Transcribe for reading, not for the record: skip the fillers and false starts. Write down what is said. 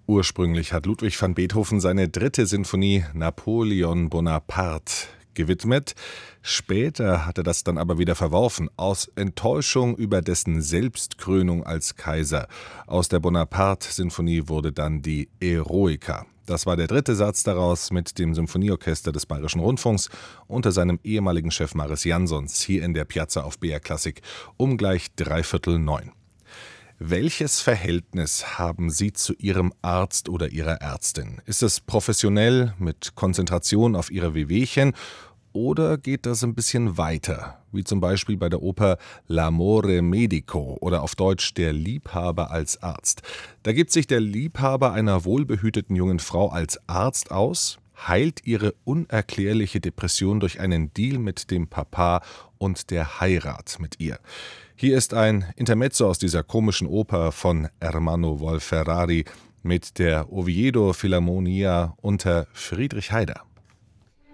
Ursprünglich hat Ludwig van Beethoven seine 3. Sinfonie Napoleon Bonaparte gewidmet. Später hat er das dann aber wieder verworfen, aus Enttäuschung über dessen Selbstkrönung als Kaiser. Aus der Bonaparte-Sinfonie wurde dann die Eroica. Das war der 3. Satz daraus mit dem Symphonieorchester des Bayerischen Rundfunks unter seinem ehemaligen Chef Maris Jansons hier in der Piazza auf BR Klassik um gleich 8:45. Welches Verhältnis haben Sie zu Ihrem Arzt oder Ihrer Ärztin? Ist es professionell mit Konzentration auf Ihre Wehwehchen oder geht das ein bisschen weiter, wie zum Beispiel bei der Oper L'amore medico oder auf Deutsch Der Liebhaber als Arzt? Da gibt sich der Liebhaber einer wohlbehüteten jungen Frau als Arzt aus, heilt ihre unerklärliche Depression durch einen Deal mit dem Papa und der Heirat mit ihr. Hier ist ein Intermezzo aus dieser komischen Oper von Ermanno Wolf-Ferrari mit der Oviedo Philharmonia unter Friedrich Heider.